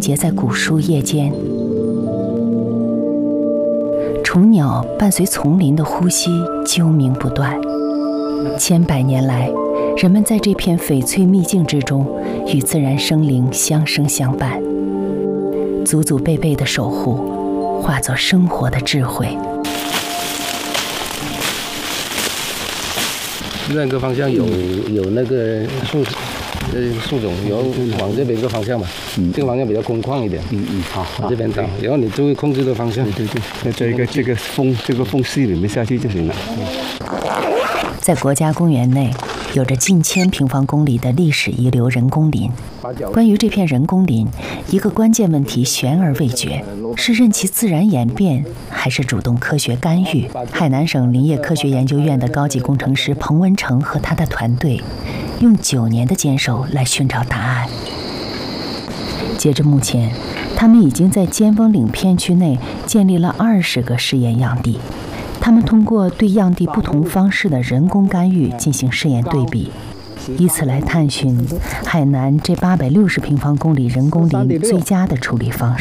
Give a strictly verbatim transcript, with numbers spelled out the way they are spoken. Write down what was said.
结在古树叶间。虫鸟伴随丛林的呼吸啾鸣不断。千百年来，人们在这片翡翠秘境之中，与自然生灵相生相伴，祖祖辈辈的守护，化作生活的智慧。 那个方向有有那个树，呃，树种，然后往这边一个方向嘛，嗯，这个方向比较空旷一点，嗯嗯，好，往这边倒，然后你注意控制的方向，对对对，在这个这个缝这个缝隙里面下去就行了。 在国家公园内，有着近千平方公里的历史遗留人工林。关于这片人工林，一个关键问题悬而未决：是任其自然演变，还是主动科学干预？海南省林业科学研究院的高级工程师彭文成和他的团队，用九年的坚守来寻找答案。截至目前，他们已经在尖峰岭片区内建立了二十个试验样地。他们通过对样地不同方式的人工干预进行试验对比，以此来探寻海南这八百六十平方公里人工林最佳的处理方式。